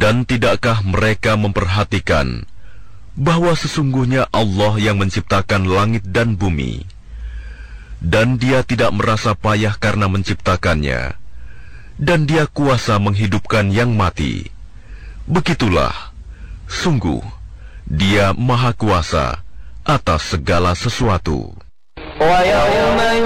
Dan tidakkah mereka memperhatikan bahwa sesungguhnya Allah yang menciptakan langit dan bumi, dan Dia tidak merasa payah karena menciptakannya, dan Dia kuasa menghidupkan yang mati. Begitulah, sungguh Dia Maha Kuasa atas segala sesuatu.